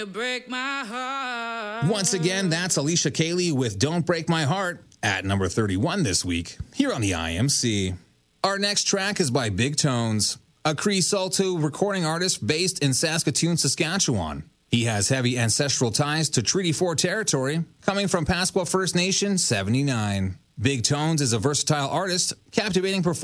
Break my heart. Once again, that's Alicia Cayley with Don't Break My Heart at number 31 this week here on the IMC. Our next track is by Big Tones, a Cree Salto recording artist based in Saskatoon, Saskatchewan. He has heavy ancestral ties to Treaty 4 territory, coming from Pasqua First Nation 79. Big Tones is a versatile artist, captivating performer.